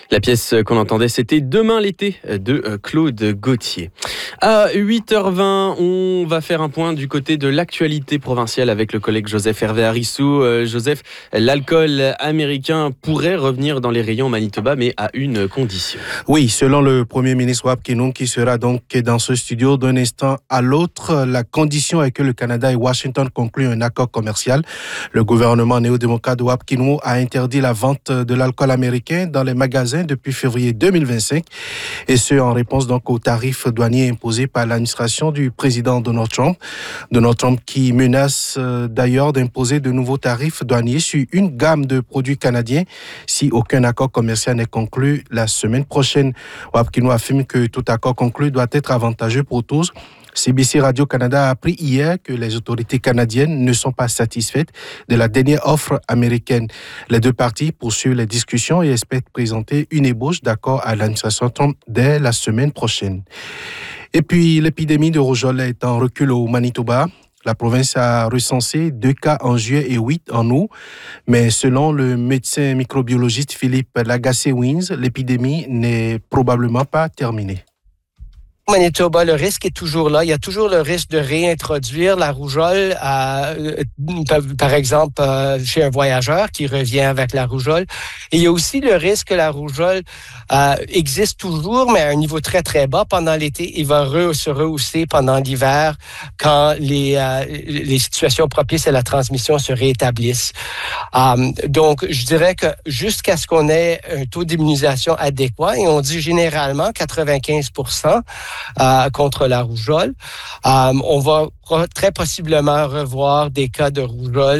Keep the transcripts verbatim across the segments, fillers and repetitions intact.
La pièce qu'on entendait, c'était Demain l'été de Claude Gauthier. À huit heures vingt, on va faire un point du côté de l'actualité provinciale avec le collègue Joseph Hervé Harissou. Euh, Joseph, l'alcool américain pourrait revenir dans les rayons Manitoba, mais à une condition. Oui, selon le Premier ministre Wap Kinoun, qui sera donc dans ce studio d'un instant à l'autre, la condition est que le Canada et Washington concluent un accord commercial. Le gouvernement néo-démocrate de Wap Kinoun a interdit la vente de l'alcool américain dans les magasins depuis février deux mille vingt-cinq, et ce en réponse donc aux tarifs douaniers imposés par l'administration du président Donald Trump. Donald Trump qui menace euh, d'ailleurs d'imposer de nouveaux tarifs douaniers sur une gamme de produits canadiens si aucun accord commercial n'est conclu la semaine prochaine. Wap Kinoun affirme que tout accord conclu doit être avantageux pour tous. C B C Radio-Canada a appris hier que les autorités canadiennes ne sont pas satisfaites de la dernière offre américaine. Les deux parties poursuivent les discussions et espèrent présenter une ébauche d'accord à l'administration Trump dès la semaine prochaine. Et puis, l'épidémie de rougeole est en recul au Manitoba. La province a recensé deux cas en juillet et huit en août. Mais selon le médecin microbiologiste Philippe Lagacé-Wins, l'épidémie n'est probablement pas terminée. Manitoba, le risque est toujours là. Il y a toujours le risque de réintroduire la rougeole, euh, par exemple, euh, chez un voyageur qui revient avec la rougeole. Et il y a aussi le risque que la rougeole euh, existe toujours, mais à un niveau très, très bas pendant l'été. Il va re- se rehausser pendant l'hiver quand les, euh, les situations propices à la transmission se rétablissent. Euh, donc, je dirais que jusqu'à ce qu'on ait un taux d'immunisation adéquat, et on dit généralement quatre-vingt-quinze pour cent, Euh, contre la rougeole. Euh, on va très possiblement revoir des cas de rougeole.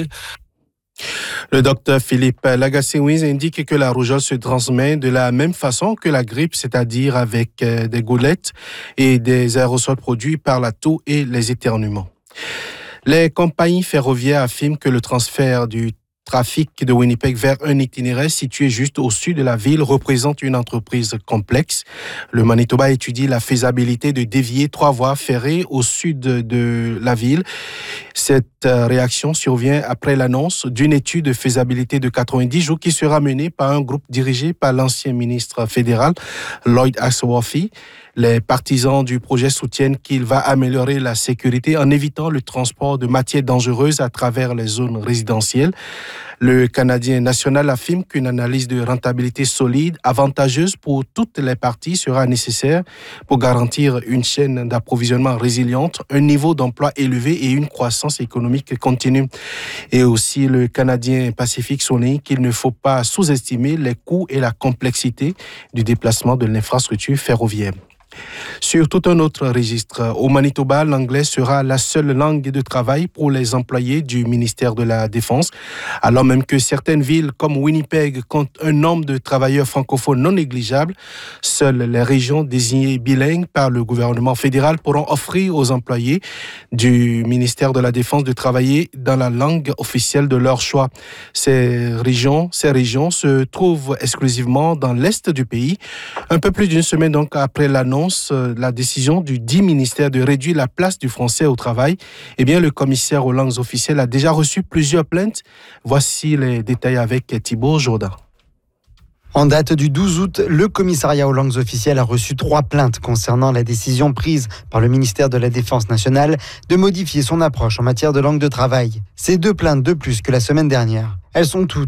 Le docteur Philippe Lagacé-Wins indique que la rougeole se transmet de la même façon que la grippe, c'est-à-dire avec euh, des goulettes et des aérosols produits par la toux et les éternuements. Les compagnies ferroviaires affirment que le transfert du trafic de Winnipeg vers un itinéraire situé juste au sud de la ville représente une entreprise complexe. Le Manitoba étudie la faisabilité de dévier trois voies ferrées au sud de la ville. Cette réaction survient après l'annonce d'une étude de faisabilité de quatre-vingt-dix jours qui sera menée par un groupe dirigé par l'ancien ministre fédéral Lloyd Axelworthy. Les partisans du projet soutiennent qu'il va améliorer la sécurité en évitant le transport de matières dangereuses à travers les zones résidentielles. Le Canadien national affirme qu'une analyse de rentabilité solide, avantageuse pour toutes les parties, sera nécessaire pour garantir une chaîne d'approvisionnement résiliente, un niveau d'emploi élevé et une croissance économique continue. Et aussi, le Canadien Pacifique souligne qu'il ne faut pas sous-estimer les coûts et la complexité du déplacement de l'infrastructure ferroviaire. Sur tout un autre registre, au Manitoba, l'anglais sera la seule langue de travail pour les employés du ministère de la Défense, alors même que certaines villes comme Winnipeg comptent un nombre de travailleurs francophones non négligeable. Seules les régions désignées bilingues par le gouvernement fédéral pourront offrir aux employés du ministère de la Défense de travailler dans la langue officielle de leur choix. Ces régions, ces régions se trouvent exclusivement dans l'est du pays. Un peu plus d'une semaine donc après l'annonce la décision du dit ministère de réduire la place du français au travail, eh bien, le commissaire aux langues officielles a déjà reçu plusieurs plaintes. Voici les détails avec Thibault Jourdain. En date du douze août, le commissariat aux langues officielles a reçu trois plaintes concernant la décision prise par le ministère de la Défense nationale de modifier son approche en matière de langue de travail. C'est deux plaintes de plus que la semaine dernière. Elles sont toutes